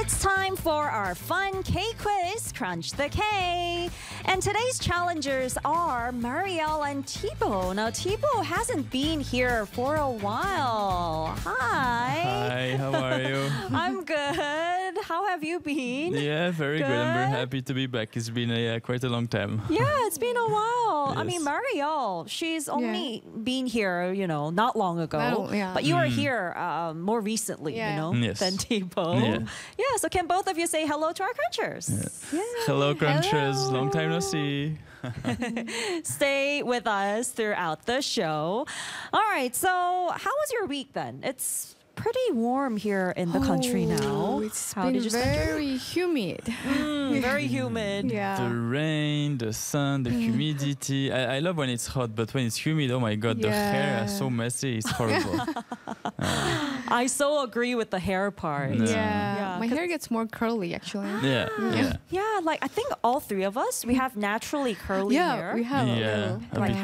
It's time for our fun K quiz, Crunch the K. And today's challengers are Marielle and Thibaut. Now, Thibaut hasn't been here for a while. Hi. Hi, how are you? I'm good. How have you been? Yeah, very good. I'm very Good. happy to be back. It's been quite a long time. Yeah, it's been a while. I Yes. mean, Marielle, she's only been here, not long ago. Well, yeah. But you were here more recently, Yeah. Yes. than Thibaut. Yeah. So can both of you say hello to our crunchers? Yeah. Hello, Crunchers. Hello. Long time no see. Stay with us throughout the show. All right, so how was your week then? It's pretty warm here in the country now. It's How been did you spend your very humid. very humid. The Yeah. rain, the sun, the humidity. I love when it's hot, but when it's humid, oh my god, the hair is Yeah. so messy. It's horrible. I so agree with the hair part. Yeah. Yeah. My 'cause- hair gets more curly actually. Yeah, yeah. Yeah, like I think all three of us, we have naturally curly hair. Yeah, we have a Yeah, little. a like bit